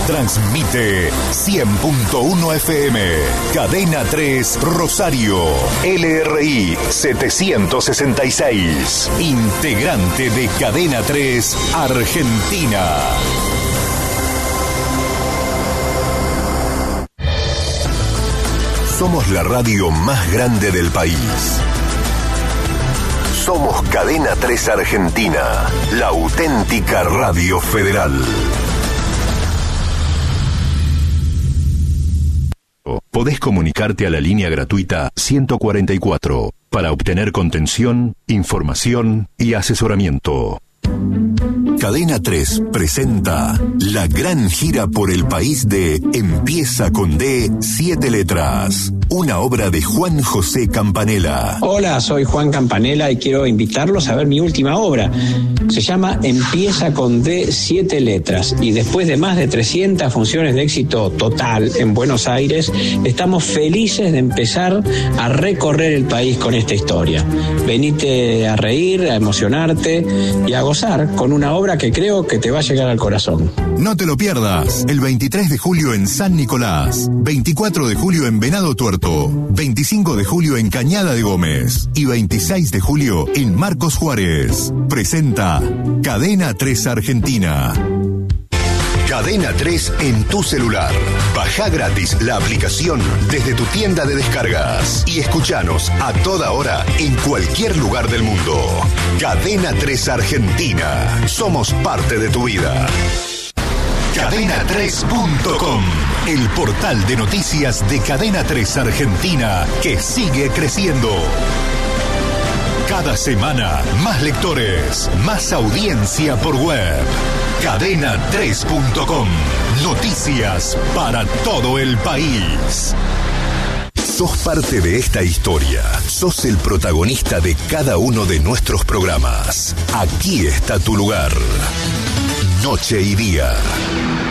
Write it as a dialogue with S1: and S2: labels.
S1: Transmite 100.1 FM. Cadena 3 Rosario. LRI 766. Integrante de Cadena 3 Argentina. Somos la radio más grande del país. Somos Cadena 3 Argentina, la auténtica radio federal. Podés comunicarte a la línea gratuita 144 para obtener contención, información y asesoramiento. Cadena 3 presenta la gran gira por el país de Empieza con D, 7 letras. Una obra de Juan José Campanella.
S2: Hola, soy Juan Campanella y quiero invitarlos a ver mi última obra. Se llama Empieza con D, 7 letras. Y después de más de 300 funciones de éxito total en Buenos Aires, estamos felices de empezar a recorrer el país con esta historia. Venite a reír, a emocionarte y a gozar con una obra que creo que te va a llegar al corazón.
S1: No te lo pierdas. El 23 de julio en San Nicolás, 24 de julio en Venado Tuerto, 25 de julio en Cañada de Gómez y 26 de julio en Marcos Juárez. Presenta Cadena 3 Argentina. Cadena 3 en tu celular. Baja gratis la aplicación desde tu tienda de descargas y escuchanos a toda hora en cualquier lugar del mundo. Cadena 3 Argentina. Somos parte de tu vida. Cadena3.com, el portal de noticias de Cadena 3 Argentina que sigue creciendo. Cada semana, más lectores, más audiencia por web. Cadena3.com, noticias para todo el país. Sos parte de esta historia. Sos el protagonista de cada uno de nuestros programas. Aquí está tu lugar. Noche y día.